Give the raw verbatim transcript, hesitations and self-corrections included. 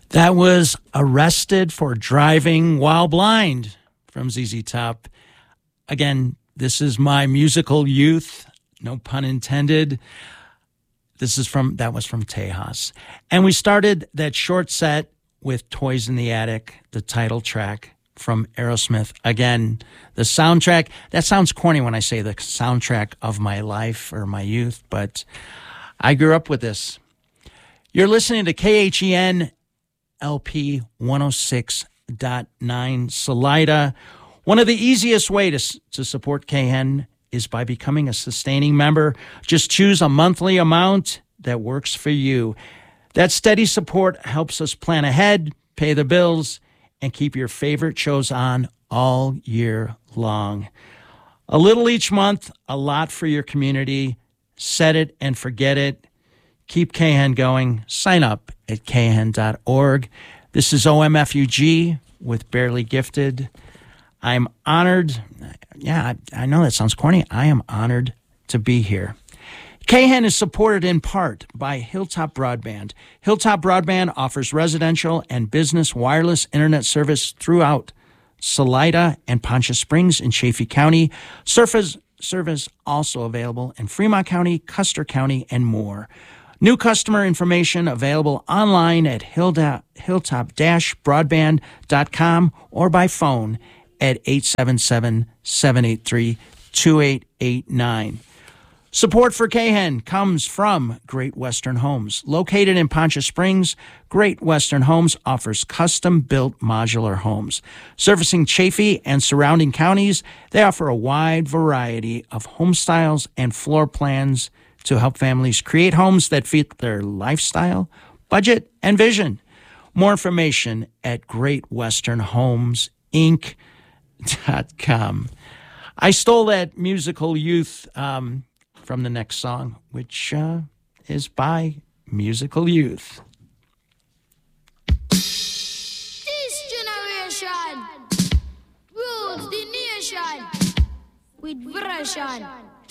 That was Arrested for Driving While Blind from Z Z Top. Again, this is my musical youth, no pun intended. This is from, that was from Tejas. And we started that short set with Toys in the Attic, the title track from Aerosmith. Again, the soundtrack, that sounds corny when I say the soundtrack of my life or my youth, but I grew up with this. You're listening to K H E N L P one oh six point nine Salida. One of the easiest ways to, to support K N is by becoming a sustaining member. Just choose a monthly amount that works for you. That steady support helps us plan ahead, pay the bills, and keep your favorite shows on all year long. A little each month, a lot for your community. Set it and forget it. Keep K N going. Sign up at K N dot org. This is O M F U G with Barely Gifted. I'm honored. Yeah, I, I know that sounds corny. I am honored to be here. K N is supported in part by Hilltop Broadband. Hilltop Broadband offers residential and business wireless internet service throughout Salida and Poncha Springs in Chaffee County. Surface service also available in Fremont County, Custer County, and more. New customer information available online at hilltop broadband dot com or by phone at eight seven seven, seven eight three, two eight eight nine. Support for K N comes from Great Western Homes. Located in Poncha Springs, Great Western Homes offers custom-built modular homes. Servicing Chaffee and surrounding counties, they offer a wide variety of home styles and floor plans to help families create homes that fit their lifestyle, budget, and vision. More information at great western homes inc dot com. I stole that musical youth um, from the next song, which uh, is by Musical Youth. This generation rules the nation with version.